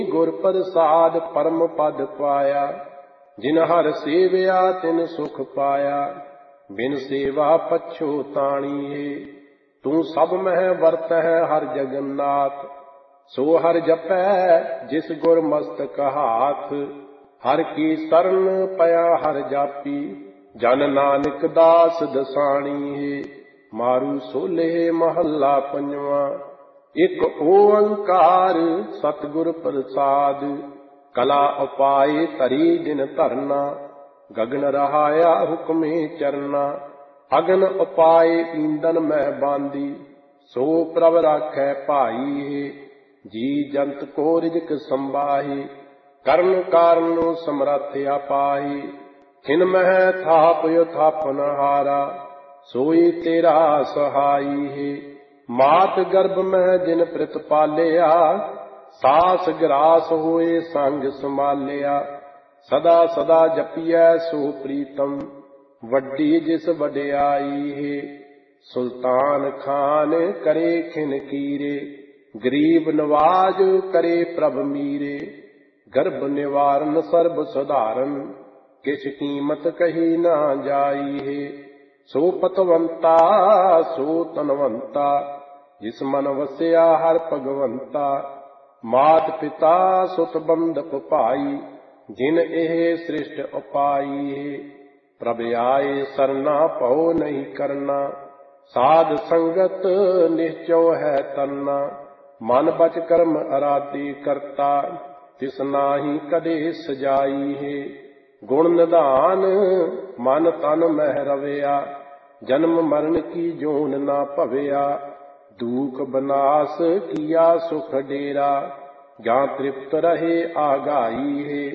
गुर प्रसाद परम पद पाया, जिन हर सेवया तिन सुख पाया। बिन सेवा पछोताणीए, तू सब मह वर्त है हर जगन्नाथ। सो हर जपै जिस गुर मस्तक हाथ, हर की शरण पया हर जापी। जन नानक दास दसाणीए, मारू सोले महला पंजवा। एक ओंकार सतगुर प्रसाद, कला उपाय तरी दिन धरना। गगन रहाया हुक्मे चरना, अगन उपाय ईंदन मह बांदी। सो प्रभ राखै भाई, जी जंत को रिजक संबाही। करण कारण समरथ अपाही, खिन मह थाप थापन हारा। सोई तेरा सहाई है, मात गर्भ में जिन प्रित पालिया। सास ग्रास होए संग संभालिया, सदा सदा जपिया सो प्रीतम। वड्डी जिस वड्याई है, सुल्तान खान करे खिन कीरे। गरीब नवाज करे प्रभ मीरे, गर्भ निवारण सर्ब सुधारन। किस कीमत कही ना जाई है, सो पतवंता सो तनवंता। जिस मन वसिया हर भगवंता, मात पिता सुत बंधप भाई। जिन एह सृष्ट उपाई है, प्रभ आए सरना पौ नहीं करना। साध संगत निश्चय है तरना, मन बच कर्म आराधी करता। तिस नाहि कदे सजाई है, गुण निधान मन तन मह रविया। जन्म मरण की जोन ना भविया, दुख बनास किया सुख डेरा। ज्ञान तृप्त रहे आगाई है,